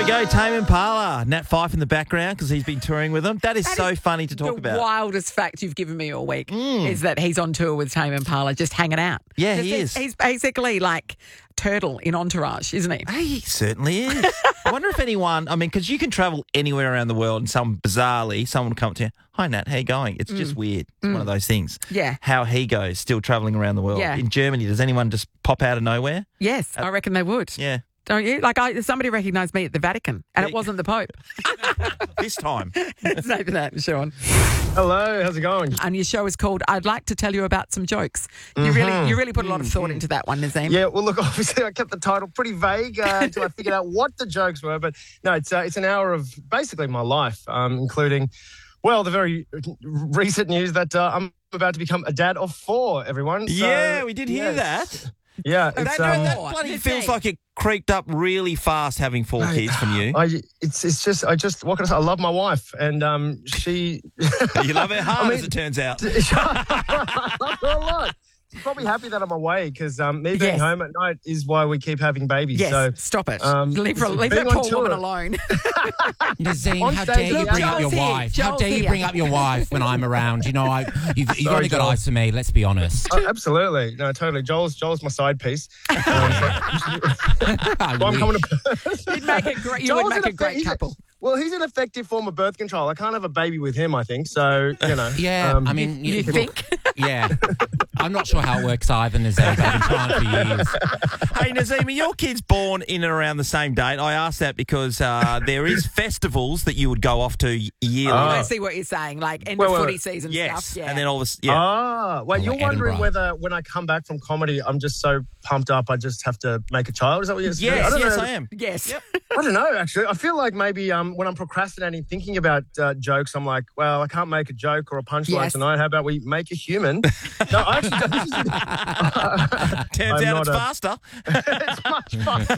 we go. Tame Impala. Nat Fyfe in the background because he's been touring with them. That is so funny to talk about. The wildest fact you've given me all week is that he's on tour with Tame Impala, just hanging out. Yeah, he is. He's basically like Turtle in Entourage, isn't he? He certainly is. I wonder if anyone, because you can travel anywhere around the world and bizarrely, someone will come up to you, hi, Nat, how you going? It's just weird. It's one of those things. Yeah. How he goes, still travelling around the world. Yeah. In Germany, does anyone just pop out of nowhere? Yes, I reckon they would. Yeah. Don't you? Like, somebody recognised me at the Vatican, and it wasn't the Pope. This time. Say for that, Sean. Hello, how's it going? And your show is called I'd Like to Tell You About Some Jokes. You really put a lot of thought into that one, Nazim. Yeah, well, look, obviously I kept the title pretty vague until I figured out what the jokes were. But no, it's an hour of basically my life, including, well, the very recent news that I'm about to become a dad of 4, everyone. So, yeah, we did hear that. Yeah, I it's don't know That more. bloody feels like it creeped up really fast having 4 kids from you. it's just what can I say? I love my wife, and she. You love her hard, as it turns out. I love her a lot. She's probably happy that I'm away because me being home at night is why we keep having babies. Yes, So stop it. Leave being that on poor tour. woman alone. Nazim, On how stage, dare you bring up your Joel's here. wife? How Joel's dare you here. bring up your wife when I'm around? You know, you've Sorry, only got Joel. eyes for me, let's be honest. Absolutely, no, totally. Joel's my side piece. I I'm wish. coming to. You'd make a great. You would make a great couple. Well, he's an effective form of birth control. I can't have a baby with him, I think. So, you know. Yeah, I mean... You think? Yeah. I'm not sure how it works either, Nazim, but I've been trying for years. Hey, Nazim, are your kids born in and around the same date? I asked that because there is festivals that you would go off to yearly. I see what you're saying, like end of footy season Yes, stuff. Yeah. and then all this. Well, Oh, you're wondering Edinburgh. whether when I come back from comedy, I'm just so pumped up, I just have to make a child. Is that what you're saying? Yes, I am. Yes. I don't know, actually. I feel like maybe when I'm procrastinating, thinking about jokes, I'm like, well, I can't make a joke or a punchline Yes. tonight. How about we make a human? No, I actually don't. Turns I'm out it's not a- faster. It's much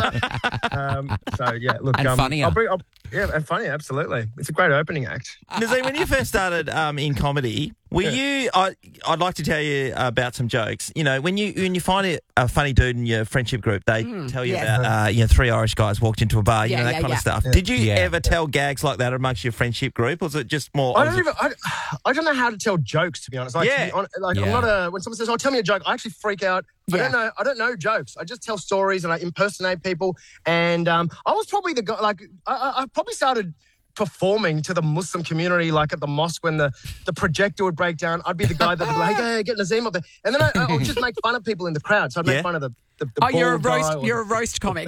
faster. So, yeah, look. And funnier. And funny, absolutely. It's a great opening act. Nazim, when you first started in comedy, were you? I'd like to tell you about some jokes. You know, when you find a funny dude in your friendship group, they tell you yeah. about 3 Irish guys walked into a bar. You Yeah, know, that yeah, kind yeah. of stuff. Yeah. Did you Yeah. ever tell gags like that amongst your friendship group, or was it just more? I don't know how to tell jokes, to be honest. Like, Yeah. to be honest, Yeah. I'm not when someone says, "Oh, tell me a joke," I actually freak out. Yeah. I don't know jokes. I just tell stories and I impersonate people. And I was probably the guy. Like, I probably started performing to the Muslim community, like at the mosque when the projector would break down. I'd be the guy that would be like, "Hey, get Nazim up there," and then I would just make fun of people in the crowd. So I'd make Yeah. fun of the Oh, you're a bald guy roast. or You're a roast comic.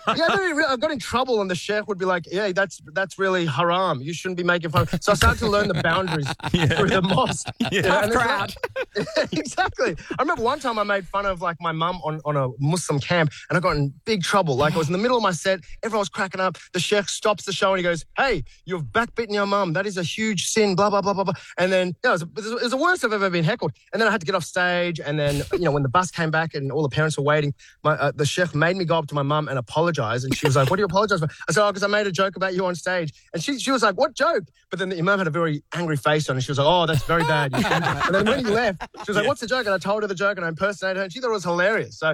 I got in trouble, and the sheikh would be like, "Yeah, that's really haram. You shouldn't be making fun." So I started to learn the boundaries through the mosque. You know, and crowd. Exactly. I remember one time I made fun of like my mum on a Muslim camp, and I got in big trouble. Like I was in the middle of my set, everyone was cracking up. The sheikh stops the show and he goes, "Hey, you've backbitten your mum. That is a huge sin." Blah blah blah blah blah. And then it was the worst I've ever been heckled. And then I had to get off stage. And then when the bus came back and all the parents were waiting, the sheikh made me go up to my mum and apologize. And she was like, "What do you apologize for?" I said, "Oh, because I made a joke about you on stage." And she was like, "What joke?" But then the imam had a very angry face on, and she was like, "Oh, that's very bad." And then when he left, she was like, "What's the joke?" And I told her the joke, and I impersonated her, and she thought it was hilarious. So,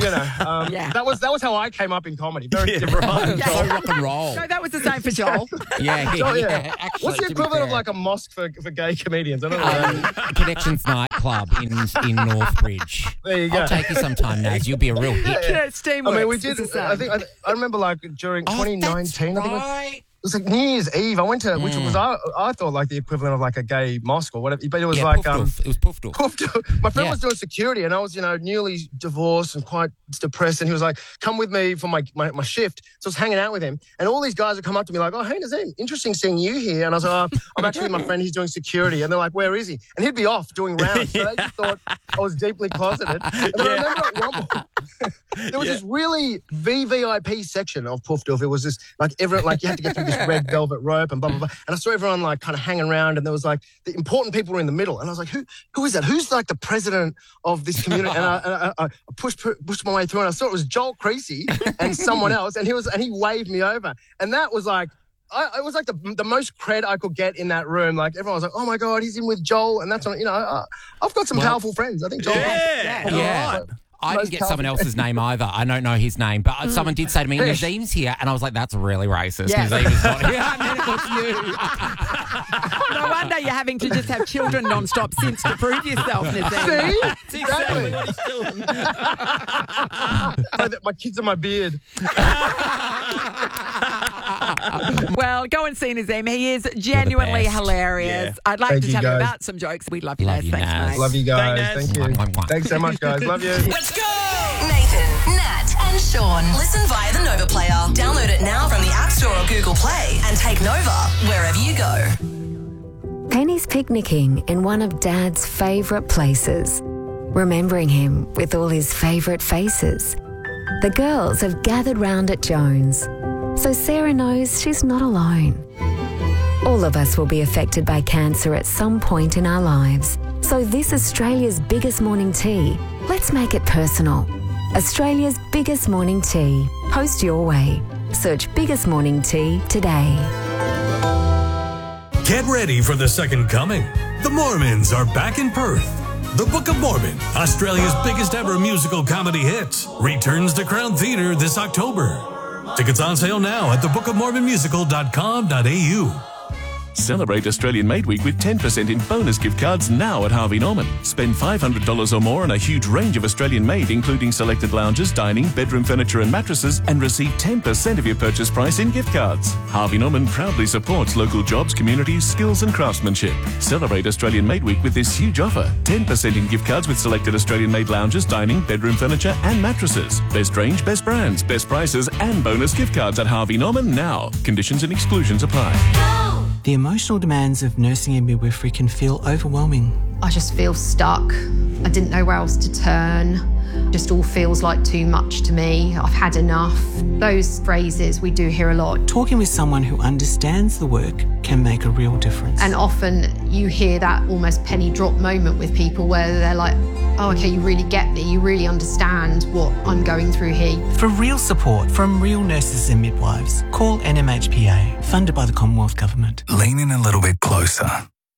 Yeah. that was how I came up in comedy. Very different. right. So rock and roll. No, that was the same for Joel. Yeah, Oh, yeah. actually, What's the to be equivalent of fair. like a mosque for gay comedians? I don't know. Connections nightclub in Northbridge. There you go. I'll take you sometime, Naz. You'll be a real hit. Yeah, it's teamwork. I mean, we did. It's the I same. think I remember like during 2019. That's I think right. it was like New Year's Eve. I went to, which was I thought like the equivalent of like a gay mosque or whatever. But it was Yeah, like Puffdoof. It was Puffdoof. my friend Yeah. was doing security, and I was newly divorced and quite depressed. And he was like, "Come with me for my shift." So I was hanging out with him, and all these guys would come up to me like, "Oh, hey Nazim, interesting seeing you here." And I was like, "Oh, I'm actually with my friend. He's doing security." And they're like, "Where is he?" And he'd be off doing rounds. So they just thought I was deeply closeted. And then I remember at one point, there was this really VVIP section of Puffdoof. It was this like everyone like you had to get through this red velvet rope and blah blah blah. And I saw everyone like kind of hanging around, and there was like the important people were in the middle. And I was like, who is that? Who's like the president of this community? And I pushed my way through, and I saw it was Joel Creasy and someone else, and he waved me over, and that was like. It was like the most cred I could get in that room. Like everyone was like, "Oh my god, he's in with Joel," and that's when I've got some powerful friends. I think Joel. Yeah. Yeah. All right. I didn't get someone else's name either. I don't know his name, but someone did say to me, Nazim's here. And I was like, that's really racist. Yeah. Nazim is not here. And then it was you. No wonder you're having to just have children non-stop since to prove yourself, Nazim. See? That's exactly what he's doing. My kids are my beard. Well, go and see Nazim. He is genuinely best. hilarious. Yeah. I'd like Thank to you, tell you guys. about some jokes. We'd love you, Love Naz. you, Thanks, Naz. mate. Love you guys. Thanks, Thank you. Mwah, mwah, mwah. Thanks so much, guys. Love you. Let's go! Nathan, Nat, and Sean. Listen via the Nova Player. Download it now from the App Store or Google Play and take Nova wherever you go. Penny's picnicking in one of Dad's favourite places, remembering him with all his favourite faces. The girls have gathered round at Jones, so Sarah knows she's not alone. All of us will be affected by cancer at some point in our lives. So this Australia's biggest morning tea, let's make it personal. Australia's biggest morning tea. Post your way. Search Biggest Morning Tea today. Get ready for the second coming. The Mormons are back in Perth. The Book of Mormon, Australia's biggest ever musical comedy hit, returns to Crown Theatre this October. Tickets on sale now at thebookofmormonmusical.com.au. Celebrate Australian Made Week with 10% in bonus gift cards now at Harvey Norman. Spend $500 or more on a huge range of Australian made, including selected lounges, dining, bedroom furniture and mattresses, and receive 10% of your purchase price in gift cards. Harvey Norman proudly supports local jobs, communities, skills and craftsmanship. Celebrate Australian Made Week with this huge offer. 10% in gift cards with selected Australian made lounges, dining, bedroom furniture and mattresses. Best range, best brands, best prices and bonus gift cards at Harvey Norman now. Conditions and exclusions apply. The emotional demands of nursing and midwifery can feel overwhelming. I just feel stuck. I didn't know where else to turn. Just all feels like too much to me. I've had enough. Those phrases we do hear a lot. Talking with someone who understands the work can make a real difference. And often you hear that almost penny drop moment with people where they're like, oh, okay, you really get me. You really understand what I'm going through here. For real support from real nurses and midwives, call NMHPA, funded by the Commonwealth Government. Lean in a little bit closer.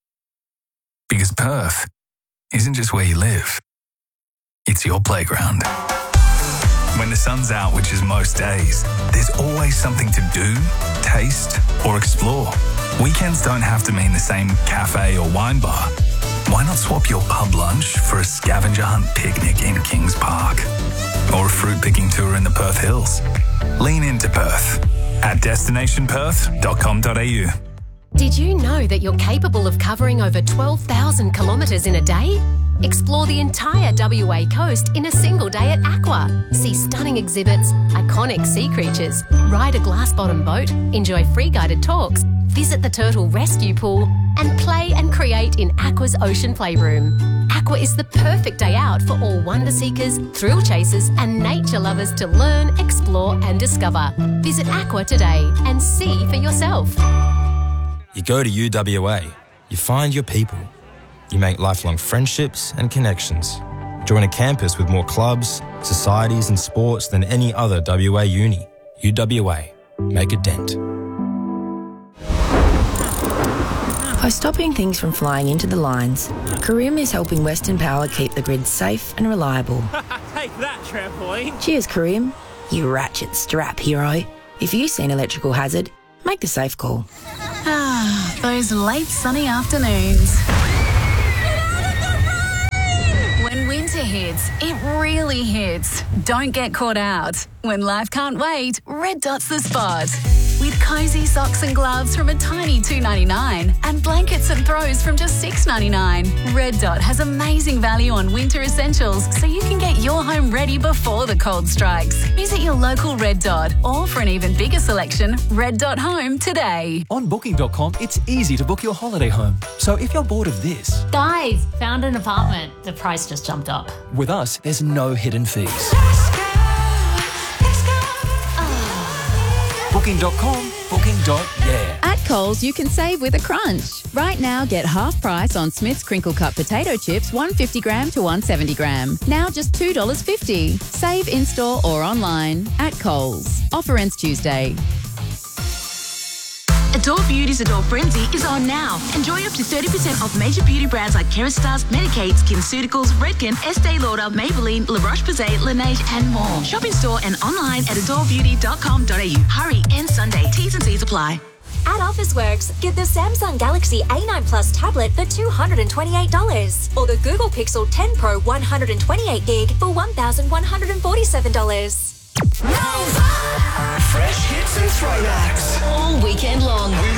Because Perth isn't just where you live. It's your playground. When the sun's out, which is most days, there's always something to do, taste, or explore. Weekends don't have to mean the same cafe or wine bar. Why not swap your pub lunch for a scavenger hunt picnic in Kings Park? Or a fruit picking tour in the Perth Hills? Lean into Perth at destinationperth.com.au. Did you know that you're capable of covering over 12,000 kilometres in a day? Explore the entire WA coast in a single day at Aqua. See stunning exhibits, iconic sea creatures, ride a glass-bottom boat, enjoy free guided talks, visit the turtle rescue pool, and play and create in Aqua's ocean playroom. Aqua is the perfect day out for all wonder seekers, thrill chasers, and nature lovers to learn, explore, and discover. Visit Aqua today and see for yourself. You go to UWA, you find your people. You make lifelong friendships and connections. Join a campus with more clubs, societies and sports than any other WA uni. UWA. Make a dent. By stopping things from flying into the lines, Karim is helping Western Power keep the grid safe and reliable. Take that, trampoline. Cheers, Karim. You ratchet strap hero. If you see an electrical hazard, make the safe call. Ah, those late sunny afternoons. When winter hits, it really hits. Don't get caught out. When life can't wait, Red Dot's the spot. With cosy socks and gloves from a tiny $2.99 and blankets and throws from just $6.99. Red Dot has amazing value on winter essentials so you can get your home ready before the cold strikes. Visit your local Red Dot or for an even bigger selection, Red Dot Home today. On Booking.com, it's easy to book your holiday home. So if you're bored of this... Guys, found an apartment. The price just jumped up. With us, there's no hidden fees. Booking.com, booking.yeah. At Coles, you can save with a crunch. Right now, get half price on Smith's Crinkle Cut potato chips, 150 gram to 170 gram. Now just $2.50. Save in-store or online at Coles. Offer ends Tuesday. Adore Beauty's Adore Frenzy is on now. Enjoy up to 30% off major beauty brands like Kerastase, Medik8, SkinCeuticals, Redken, Estee Lauder, Maybelline, La Roche-Posay, Laneige and more. Shop in store and online at adorebeauty.com.au. Hurry, end Sunday. T's and C's apply. At Officeworks, get the Samsung Galaxy A9 Plus tablet for $228 or the Google Pixel 10 Pro 128 gig for $1,147. Fresh hits and throwbacks All weekend long.